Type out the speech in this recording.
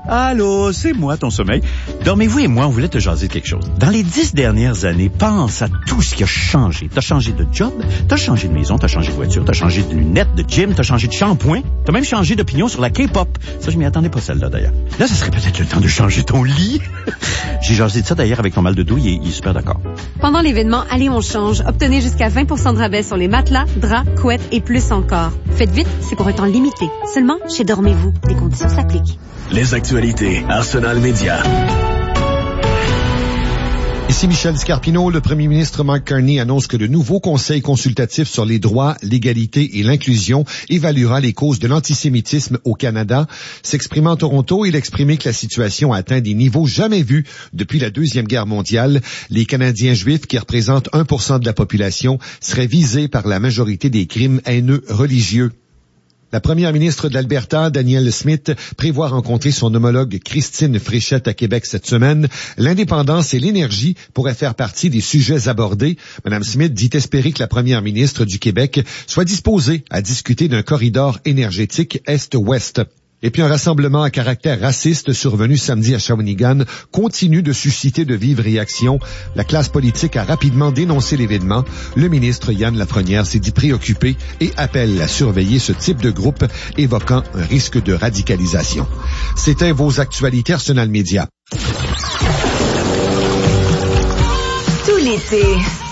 Allô, c'est moi, ton sommeil. Dormez-vous et moi, on voulait te jaser de quelque chose. Dans les 10 dernières années, pense à tout ce qui a changé. T'as changé de job, t'as changé de maison, t'as changé de voiture, t'as changé de lunettes, de gym, t'as changé de shampoing, t'as même changé d'opinion sur la K-pop. Ça, je m'y attendais pas, celle-là, d'ailleurs. Là, ça serait peut-être le temps de changer ton lit. J'ai jasé de ça, d'ailleurs, avec ton mal de dos, il est super d'accord. Pendant l'événement Allez, on change, obtenez jusqu'à 20 % de rabais sur les matelas, draps, couettes et plus encore. Faites vite, c'est pour un temps limité. Seulement chez Dormez-vous. Des conditions s'appliquent. Les actualités, Arsenal Média. Ici Michel Scarpino. Le premier ministre Mark Carney annonce que le nouveau conseil consultatif sur les droits, l'égalité et l'inclusion évaluera les causes de l'antisémitisme au Canada. S'exprimant à Toronto, il a exprimé que la situation a atteint des niveaux jamais vus depuis la Deuxième Guerre mondiale. Les Canadiens juifs, qui représentent 1% de la population, seraient visés par la majorité des crimes haineux religieux. La première ministre de l'Alberta, Danielle Smith, prévoit rencontrer son homologue Christine Fréchette à Québec cette semaine. L'indépendance et l'énergie pourraient faire partie des sujets abordés. Mme Smith dit espérer que la première ministre du Québec soit disposée à discuter d'un corridor énergétique Est-Ouest. Et puis un rassemblement à caractère raciste survenu samedi à Shawinigan continue de susciter de vives réactions. La classe politique a rapidement dénoncé l'événement. Le ministre Yann Lafrenière s'est dit préoccupé et appelle à surveiller ce type de groupe, évoquant un risque de radicalisation. C'était vos actualités Arsenal Média. Tout l'été,